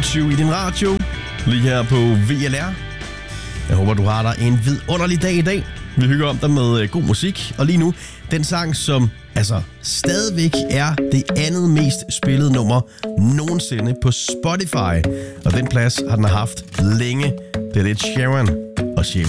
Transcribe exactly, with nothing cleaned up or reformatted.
fireogtyve i din radio, lige her på V L R. Jeg håber, du har dig en vidunderlig dag i dag. Vi hygger om dig med god musik, og lige nu, den sang, som altså stadigvæk er det andet mest spillede nummer nogensinde på Spotify. Og den plads har den haft længe. Det er lidt Sharon og Sharon.